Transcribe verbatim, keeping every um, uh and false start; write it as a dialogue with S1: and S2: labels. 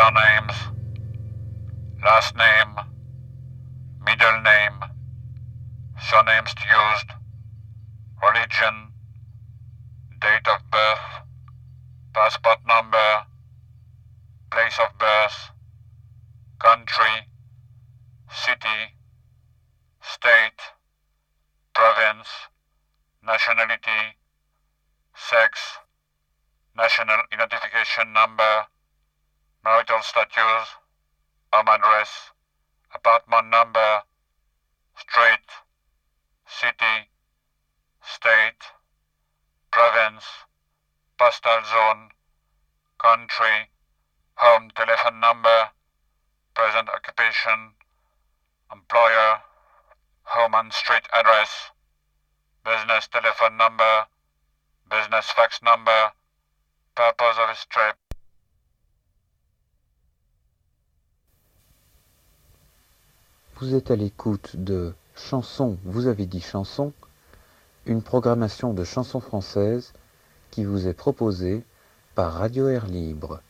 S1: surnames, last name, middle name, surnames used, religion, date of birth, passport number, place of birth, country, city, state, province, nationality, sex, national identification number, marital status, home address, apartment number, street, city, state, province, postal zone, country, home telephone number, present occupation, employer, home and street address, business telephone number, business fax number, purpose of his trip.
S2: Vous êtes à l'écoute de Chansons, vous avez dit chansons, une programmation de chansons françaises qui vous est proposée par Radio Air Libre.